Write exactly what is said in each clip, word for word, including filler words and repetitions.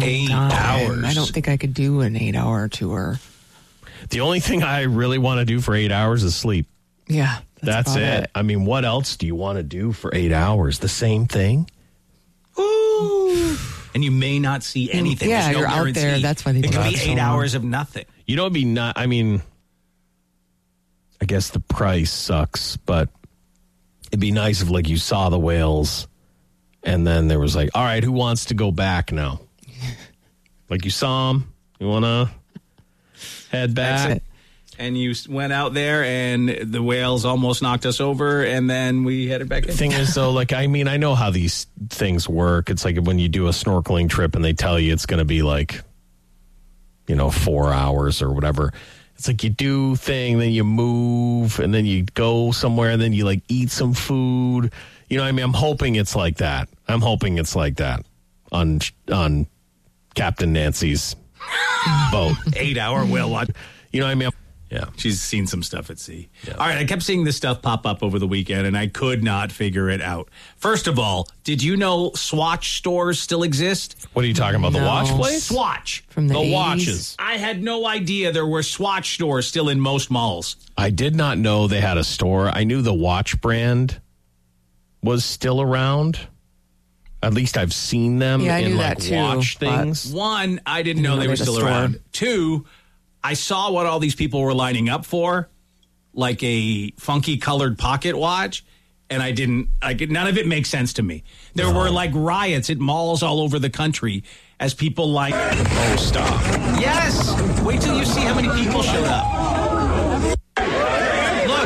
long eight time. hours. I don't think I could do an eight-hour tour. The only thing I really want to do for eight hours is sleep. Yeah, that's, that's it. it. I mean, what else do you want to do for eight hours? The same thing? Ooh. And you may not see anything. Yeah, no you're guarantee. out there. That's why they It do could be that eight so hours of nothing. You know, it'd be not. I mean, I guess the price sucks, but it'd be nice if, like, you saw the whales, and then there was like, all right, who wants to go back now? Like, you saw them, you want to head back? And you went out there, and the whales almost knocked us over, and then we headed back in. The thing is, though, like, I mean, I know how these things work. It's like when you do a snorkeling trip and they tell you it's going to be like, you know, four hours or whatever. It's like you do thing, then you move, and then you go somewhere, and then you, like, eat some food. You know what I mean? I'm hoping it's like that. I'm hoping it's like that on on Captain Nancy's boat. Eight-hour whale watch. You know what I mean? Yeah. She's seen some stuff at sea. Yeah. All right, I kept seeing this stuff pop up over the weekend, and I could not figure it out. First of all, did you know Swatch stores still exist? What are you talking about, no. the watch place? Swatch. From the, the eighties? watches. I had no idea there were Swatch stores still in most malls. I did not know they had a store. I knew the watch brand was still around. At least I've seen them yeah, I in knew like that too, watch things. One, I didn't I know know they were there's a still store. around. Two, I saw what all these people were lining up for, like a funky colored pocket watch, and I didn't, like, none of it makes sense to me. There No. were like riots at malls all over the country as people like, Oh, stop. yes, wait till you see how many people showed up. Look,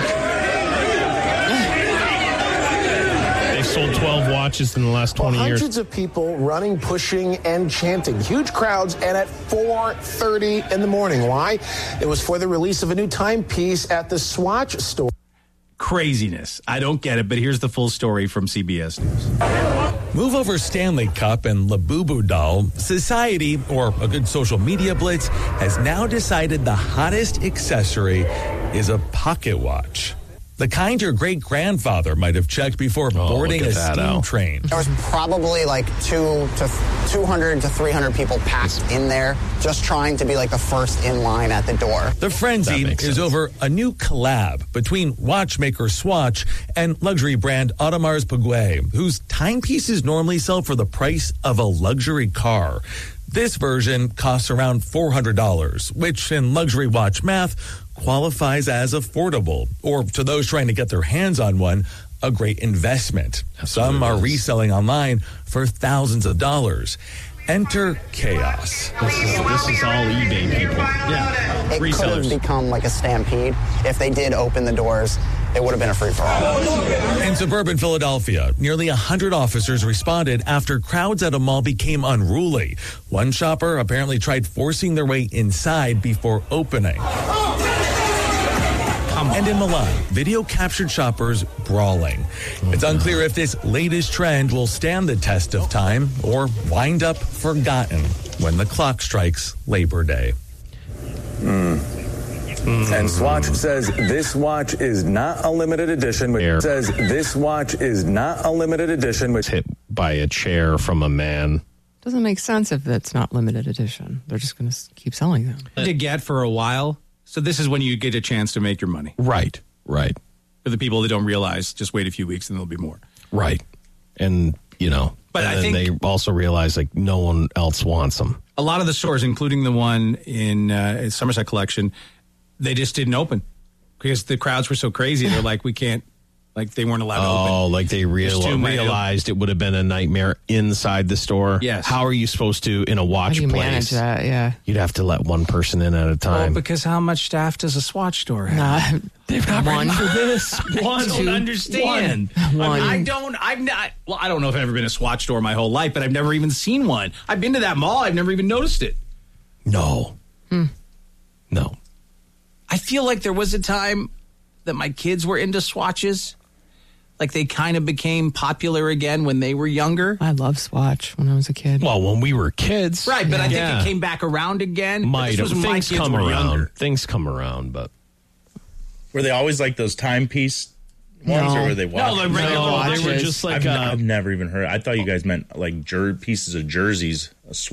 They've sold twelve watches in the last twenty well, years. hundreds of people running, pushing, and chanting. Huge crowds, and at four thirty in the morning. Why? It was for the release of a new timepiece at the Swatch store. craziness. I don't get it, but here's the full story from C B S News. Move over Stanley Cup and Labubu doll, society, or a good social media blitz, has now decided the hottest accessory is a pocket watch. The kind your great-grandfather might have checked before Oh, boarding look a at that, steam Al. train. There was probably like two to two hundred to three hundred people packed in there, just trying to be like the first in line at the door. The frenzy That makes is sense. over a new collab between watchmaker Swatch and luxury brand Audemars Piguet, whose timepieces normally sell for the price of a luxury car. This version costs around four hundred dollars, which in luxury watch math qualifies as affordable, or to those trying to get their hands on one, a great investment. That's Some what it are is. reselling online for thousands of dollars. Enter chaos. This is, this is all eBay people. Yeah. It could have Resellers. become like a stampede. If they did open the doors, it would have been a free-for-all. In suburban Philadelphia, nearly one hundred officers responded after crowds at a mall became unruly. One shopper apparently tried forcing their way inside before opening. And in Milan, video captured shoppers brawling. It's unclear if this latest trend will stand the test of time or wind up forgotten when the clock strikes Labor Day. And Swatch says this watch is not a limited edition. Which Air. says this watch is not a limited edition. Which Hit by a chair from a man. Doesn't make sense if it's not limited edition. They're just going to keep selling them. To get for a while. So this is when you get a chance to make your money. Right, right, For the people that don't realize, just wait a few weeks and there'll be more. right. And, you know, But and I then think- they also realize, like, no one else wants them. A lot of the stores, including the one in uh, Somerset Collection, they just didn't open because the crowds were so crazy. They're like, we can't, like they weren't allowed to open. Oh, like they real- too many. realized it would have been a nightmare inside the store. Yes. How are you supposed to, in a How watch do you place? manage that? Yeah. You'd have to let one person in at a Well, time. because how much staff does a Swatch store have? Nah, They've not one. ready for this. One, I don't understand. One. I, mean, I don't, I've not, well, I don't know if I've ever been to a Swatch store my whole life, but I've never even seen one. I've been to that mall. I've never even noticed it. No. Hmm. No. I feel like there was a time that my kids were into Swatches. Like they kind of became popular again when they were younger. I love Swatch when I was a kid. Well, when we were kids. Right, but I think Yeah. it came back around again. But Might this have. was when my Things kids come were around. younger. Things come around, but. Were they always like those timepiece ones, No. or were they watches? No, the regular No, they were watches. just like I've, uh, I've never even heard. I thought you guys meant like jer- pieces of jerseys. A sw-